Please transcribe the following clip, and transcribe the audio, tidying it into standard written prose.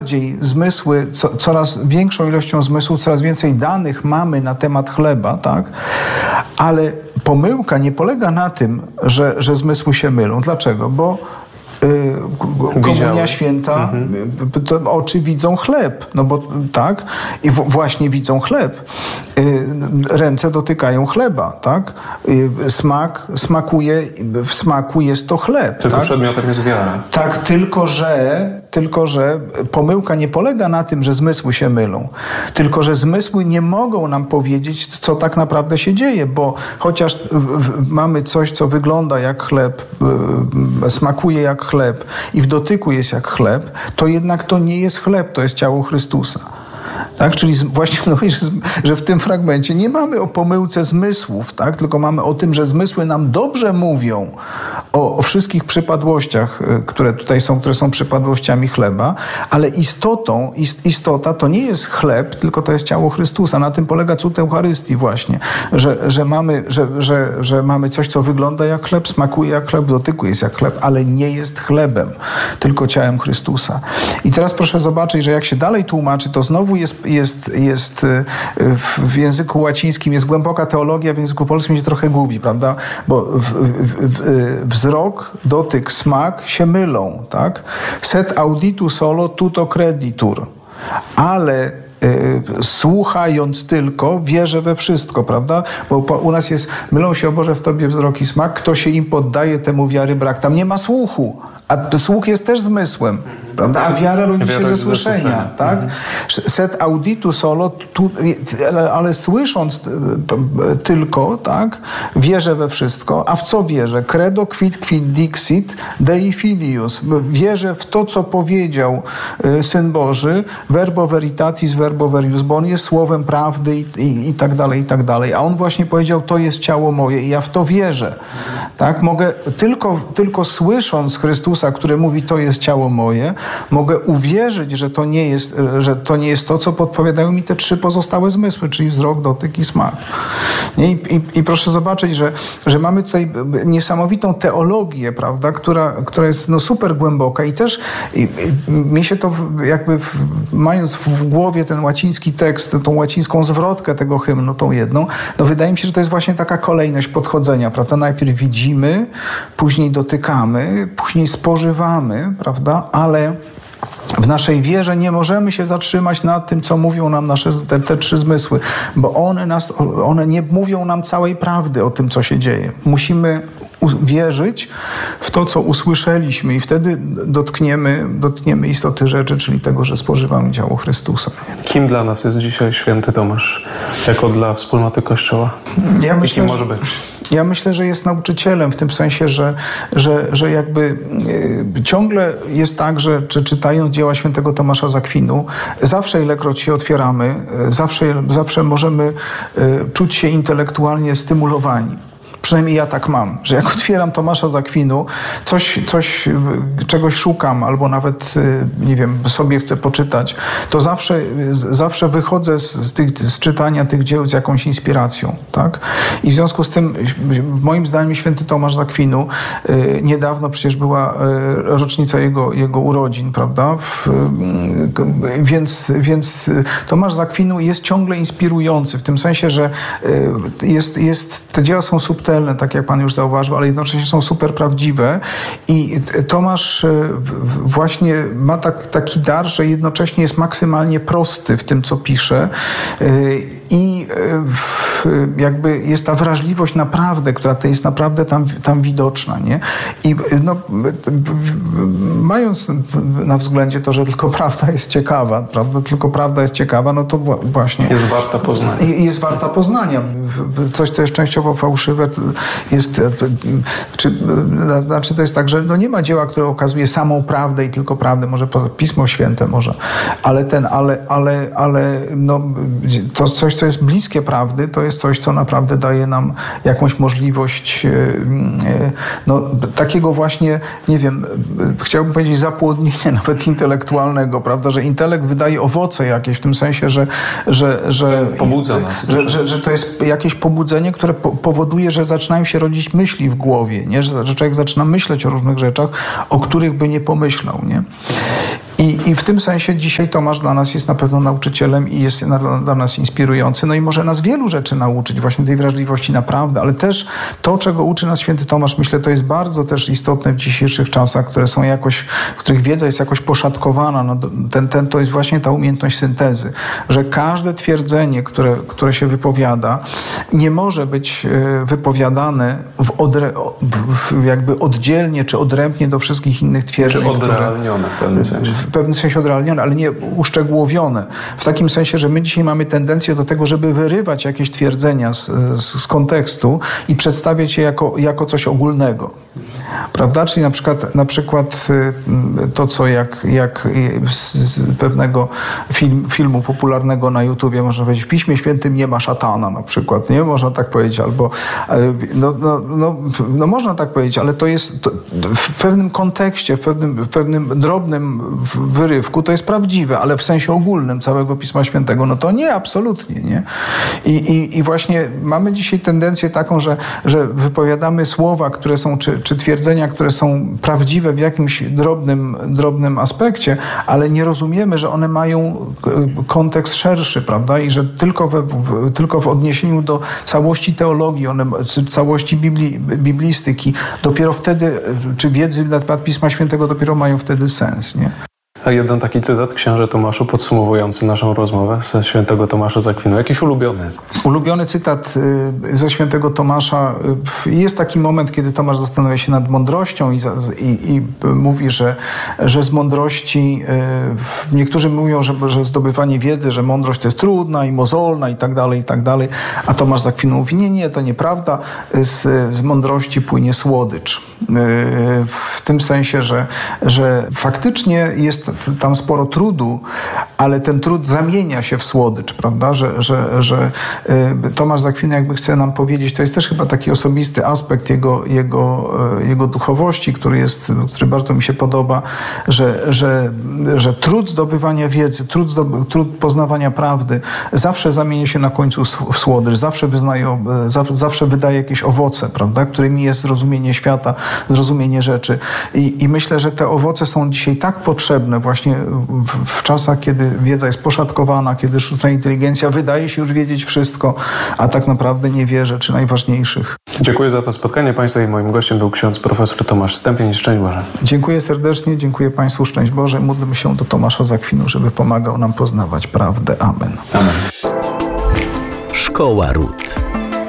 zmysły, coraz większą ilością zmysłów, coraz więcej danych mamy na temat chleba, tak? Ale pomyłka nie polega na tym, że zmysły się mylą. Dlaczego? Bo Komunia Święta, to oczy widzą chleb, no bo tak, i właśnie widzą chleb. Ręce dotykają chleba, tak? W smaku jest to chleb. Tylko tak? przedmiotem jest wiara. Tak, tylko że pomyłka nie polega na tym, że zmysły się mylą. Tylko że zmysły nie mogą nam powiedzieć, co tak naprawdę się dzieje, bo chociaż mamy coś, co wygląda jak chleb, smakuje jak chleb i w dotyku jest jak chleb, to jednak to nie jest chleb, to jest ciało Chrystusa. Tak? Czyli właśnie że w tym fragmencie nie mamy o pomyłce zmysłów, tak? Tylko mamy o tym, że zmysły nam dobrze mówią o wszystkich przypadłościach, które tutaj są, które są przypadłościami chleba, ale istota to nie jest chleb, tylko to jest ciało Chrystusa. Na tym polega cud Eucharystii właśnie, że mamy coś, co wygląda jak chleb, smakuje jak chleb, w dotyku jest jak chleb, ale nie jest chlebem, tylko ciałem Chrystusa. I teraz proszę zobaczyć, że jak się dalej tłumaczy, to znowu jest w języku łacińskim jest głęboka teologia, w języku polskim się trochę gubi, prawda? Bo wzrok, dotyk, smak się mylą, tak? Sed auditu solo tuto creditur. Ale słuchając tylko, wierzę we wszystko, prawda? Bo u nas jest, mylą się, o Boże, w Tobie wzrok i smak, kto się im poddaje, temu wiary brak. Tam nie ma słuchu, a słuch jest też zmysłem, prawda? A wiara rodzi się ze słyszenia, tak? Sed auditu solo, ale słysząc tylko, tak? Wierzę we wszystko. A w co wierzę? Credo quid dixit Dei filius. Wierzę w to, co powiedział Syn Boży, verbo veritatis, verbo verius, bo On jest słowem prawdy i tak dalej, i tak dalej. A On właśnie powiedział, to jest ciało moje i ja w to wierzę. Tak? Mogę tylko słysząc Chrystusa, który mówi, to jest ciało moje, mogę uwierzyć, że to nie jest to, co podpowiadają mi te trzy pozostałe zmysły, czyli wzrok, dotyk i smak. I proszę zobaczyć, że mamy tutaj niesamowitą teologię, prawda, która jest super głęboka i też mi się to jakby mając w głowie ten łaciński tekst, tą łacińską zwrotkę tego hymnu, tą jedną, no wydaje mi się, że to jest właśnie taka kolejność podchodzenia, prawda? Najpierw widzimy, później dotykamy, później spożywamy, prawda? Ale w naszej wierze nie możemy się zatrzymać na tym, co mówią nam te trzy zmysły, bo one nie mówią nam całej prawdy o tym, co się dzieje. Musimy wierzyć w to, co usłyszeliśmy i wtedy dotkniemy istoty rzeczy, czyli tego, że spożywamy ciało Chrystusa. Kim dla nas jest dzisiaj święty Tomasz? Jako dla wspólnoty Kościoła? Kim może być? Ja myślę, że jest nauczycielem w tym sensie, że jakby ciągle jest tak, że czytając dzieła świętego Tomasza z Akwinu, zawsze ilekroć się otwieramy, zawsze możemy czuć się intelektualnie stymulowani. Przynajmniej ja tak mam, że jak otwieram Tomasza z Akwinu, czegoś szukam, albo nawet, nie wiem, sobie chcę poczytać, to zawsze wychodzę z czytania tych dzieł z jakąś inspiracją, tak? I w związku z tym, moim zdaniem, święty Tomasz z Akwinu, niedawno przecież była rocznica jego urodzin, prawda? Więc Tomasz z Akwinu jest ciągle inspirujący, w tym sensie, że te dzieła są subtelne, tak jak Pan już zauważył, ale jednocześnie są super prawdziwe i Tomasz właśnie ma taki dar, że jednocześnie jest maksymalnie prosty w tym, co pisze i jakby jest ta wrażliwość naprawdę, która to jest naprawdę tam widoczna, nie? I no, mając na względzie to, że tylko prawda jest ciekawa, prawda? Tylko prawda jest ciekawa, no to właśnie... Jest warta poznania. Jest warta poznania. Coś, co jest częściowo fałszywe, znaczy to jest tak, że no nie ma dzieła, które okazuje samą prawdę i tylko prawdę, może Pismo Święte może, ale no, to coś, co jest bliskie prawdy, to jest coś, co naprawdę daje nam jakąś możliwość no, takiego właśnie, nie wiem, chciałbym powiedzieć zapłodnienia nawet intelektualnego, prawda, że intelekt wydaje owoce jakieś, w tym sensie, że pobudza nas. Że to jest jakieś pobudzenie, które powoduje, że zaczynają się rodzić myśli w głowie, nie? Że człowiek zaczyna myśleć o różnych rzeczach, o których by nie pomyślał, nie? I w tym sensie dzisiaj Tomasz dla nas jest na pewno nauczycielem i jest dla nas inspirujący. No i może nas wielu rzeczy nauczyć, właśnie tej wrażliwości na prawdę, ale też to, czego uczy nas święty Tomasz, myślę, to jest bardzo też istotne w dzisiejszych czasach, których wiedza jest jakoś poszatkowana. No, to jest właśnie ta umiejętność syntezy, że każde twierdzenie, które się wypowiada, nie może być wypowiadane jakby oddzielnie czy odrębnie do wszystkich innych twierdzeń. Czy odrealnione w pewnym sensie. W pewnym sensie odrealnione, ale nie uszczegółowione. W takim sensie, że my dzisiaj mamy tendencję do tego, żeby wyrywać jakieś twierdzenia z kontekstu i przedstawiać je jako coś ogólnego. Prawda? Czyli na przykład to, co jak z pewnego filmu popularnego na YouTubie można powiedzieć, w Piśmie Świętym nie ma szatana na przykład, nie? Można tak powiedzieć, albo no można tak powiedzieć, ale to jest w pewnym kontekście, w pewnym drobnym wyrywku to jest prawdziwe, ale w sensie ogólnym całego Pisma Świętego, no to nie, absolutnie, nie? I właśnie mamy dzisiaj tendencję taką, że wypowiadamy słowa, które są, czy twierdzenia, które są prawdziwe w jakimś drobnym aspekcie, ale nie rozumiemy, że one mają kontekst szerszy, prawda? I że tylko w odniesieniu do całości teologii, całości biblistyki, dopiero wtedy, czy wiedzy na temat Pisma Świętego dopiero mają wtedy sens, nie? A jeden taki cytat, księże Tomaszu, podsumowujący naszą rozmowę ze świętego Tomasza z Akwinu. Jakiś ulubiony? Ulubiony cytat ze świętego Tomasza. Jest taki moment, kiedy Tomasz zastanawia się nad mądrością i mówi, że z mądrości... Niektórzy mówią, że zdobywanie wiedzy, że mądrość to jest trudna i mozolna i tak dalej, a Tomasz z Akwinu mówi, nie, to nieprawda. Z mądrości płynie słodycz. W tym sensie, że faktycznie jest tam sporo trudu, ale ten trud zamienia się w słodycz, prawda? Że Tomasz z Akwinu jakby chce nam powiedzieć, to jest też chyba taki osobisty aspekt jego duchowości, który bardzo mi się podoba, że trud zdobywania wiedzy, trud poznawania prawdy zawsze zamienia się na końcu w słodycz, zawsze wydaje jakieś owoce, prawda? Którymi jest zrozumienie świata, zrozumienie rzeczy. I myślę, że te owoce są dzisiaj tak potrzebne właśnie w czasach, kiedy wiedza jest poszatkowana, kiedy sztuczna inteligencja wydaje się już wiedzieć wszystko, a tak naprawdę nie wie rzeczy najważniejszych. Dziękuję za to spotkanie Państwu i moim gościem był ksiądz profesor Tomasz Stępień. Szczęść Boże. Dziękuję serdecznie, dziękuję Państwu. Szczęść Boże. Módlmy się do Tomasza z Akwinu, żeby pomagał nam poznawać prawdę. Amen. Amen. Szkoła Ród.